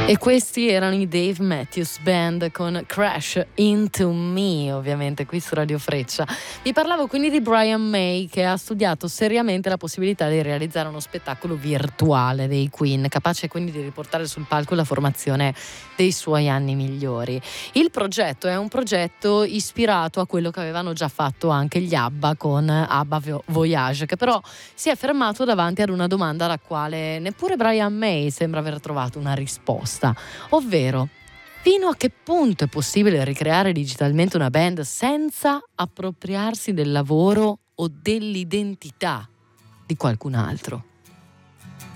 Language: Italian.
E questi erano i Dave Matthews Band con Crash Into Me, ovviamente qui su Radio Freccia. Vi parlavo quindi di Brian May, che ha studiato seriamente la possibilità di realizzare uno spettacolo virtuale dei Queen, capace quindi di riportare sul palco la formazione dei suoi anni migliori. Il progetto è un progetto ispirato a quello che avevano già fatto anche gli ABBA con ABBA Voyage, che però si è fermato davanti ad una domanda alla quale neppure Brian May sembra aver trovato una risposta. Ovvero, fino a che punto è possibile ricreare digitalmente una band senza appropriarsi del lavoro o dell'identità di qualcun altro?